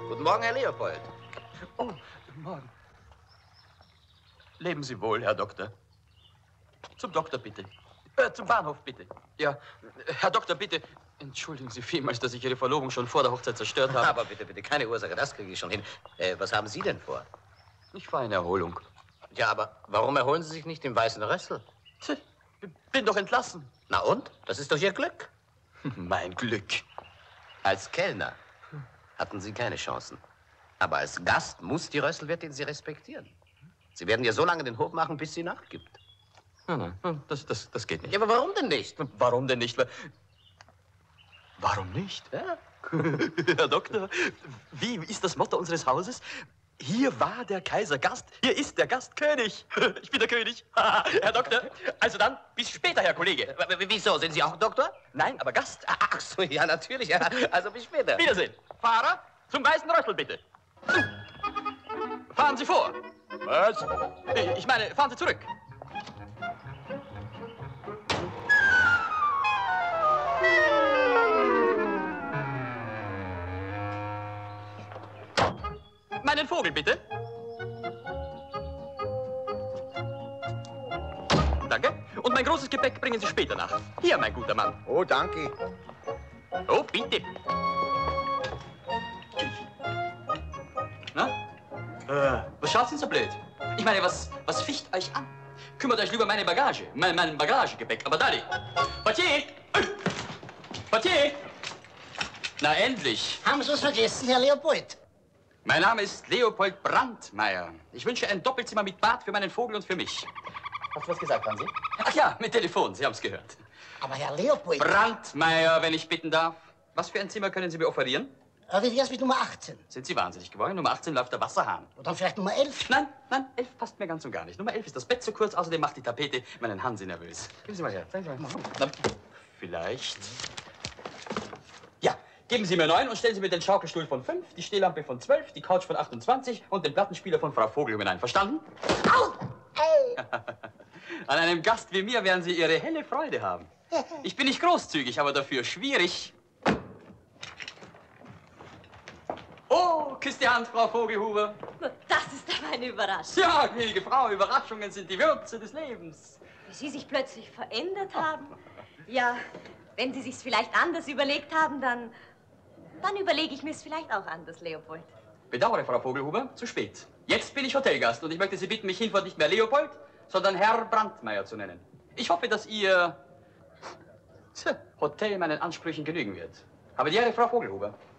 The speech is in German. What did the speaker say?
Guten Morgen, Herr Leopold. Oh, guten Morgen. Leben Sie wohl, Herr Doktor. Zum Doktor, bitte. Zum Bahnhof, bitte. Ja, Herr Doktor, bitte. Entschuldigen Sie vielmals, dass ich Ihre Verlobung schon vor der Hochzeit zerstört habe. Aber bitte, bitte, keine Ursache, das kriege ich schon hin. Was haben Sie denn vor? Ich fahre in Erholung. Ja, aber warum erholen Sie sich nicht im Weißen Rössel? Bin doch entlassen. Na und? Das ist doch Ihr Glück. Mein Glück. Als Kellner hatten Sie keine Chancen. Aber als Gast muss die Rösselwirtin Sie respektieren. Sie werden ihr so lange den Hof machen, bis sie nachgibt. Nein, das geht nicht. Ja, aber warum denn nicht? Warum denn nicht? Warum nicht? Ja. Herr Doktor, wie ist das Motto unseres Hauses? Hier war der Kaiser Gast, hier ist der Gast König. Ich bin der König. Herr Doktor, also dann, bis später, Herr Kollege. Wieso? Sind Sie auch Doktor? Nein, aber Gast. Ach so, ja, natürlich. Ja. Also bis später. Wiedersehen. Fahrer, zum Weißen Rössel, bitte. Fahren Sie vor. Was? Ich meine, fahren Sie zurück. Meinen Vogel, bitte. Danke. Und mein großes Gepäck bringen Sie später nach. Hier, mein guter Mann. Oh, danke. Oh, bitte. Na? Was schaut's denn so blöd? Ich meine, was ficht euch an? Kümmert euch lieber meine Bagage, mein Bagagegepäck. Aber Dali. Portier! Portier! Na, endlich. Haben Sie es vergessen, Herr Leopold? Mein Name ist Leopold Brandmeier. Ich wünsche ein Doppelzimmer mit Bad für meinen Vogel und für mich. Hast du was gesagt, Hansi? Ach ja, mit Telefon, Sie haben es gehört. Aber Herr Leopold... Brandmeier, wenn ich bitten darf. Was für ein Zimmer können Sie mir offerieren? Wie wär's mit Nummer 18? Sind Sie wahnsinnig geworden? Nummer 18 läuft der Wasserhahn. Oder vielleicht Nummer 11? Nein, 11 passt mir ganz und gar nicht. Nummer 11 ist das Bett zu kurz, außerdem macht die Tapete meinen Hansi nervös. Geben Sie mal her, zeigen Sie mal. Na, vielleicht... Ja, geben Sie mir 9 und stellen Sie mir den Schaukelstuhl von 5, die Stehlampe von 12, die Couch von 28 und den Plattenspieler von Frau Vogel hinein. Verstanden? Au! Hey! An einem Gast wie mir werden Sie Ihre helle Freude haben. Ich bin nicht großzügig, aber dafür schwierig. Oh, küsst die Hand, Frau Vogelhuber. Das ist aber eine Überraschung. Ja, gnädige Frau, Überraschungen sind die Würze des Lebens. Wie Sie sich plötzlich verändert haben. Ja, wenn Sie sich's vielleicht anders überlegt haben, dann überlege ich mir's vielleicht auch anders, Leopold. Bedauere, Frau Vogelhuber, zu spät. Jetzt bin ich Hotelgast und ich möchte Sie bitten, mich hinfort nicht mehr Leopold, sondern Herr Brandmeier zu nennen. Ich hoffe, dass Ihr Hotel meinen Ansprüchen genügen wird. Habe die Ehre, Frau Vogelhuber.